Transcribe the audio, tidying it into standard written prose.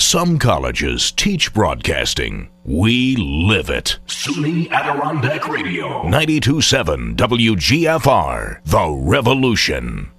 Some colleges teach broadcasting. We live it. SUNY Adirondack Radio. 92.7 WGFR. The Revolution.